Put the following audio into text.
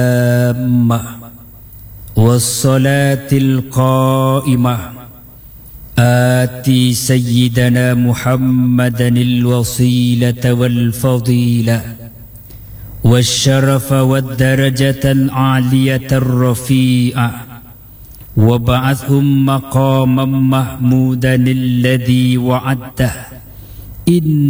والصلاة القائمة آتي سيدنا محمدا الوسيلة والفضيلة والشرف والدرجة العالية الرفيعة وابعثهم مقاما محمودا الذي وعدته.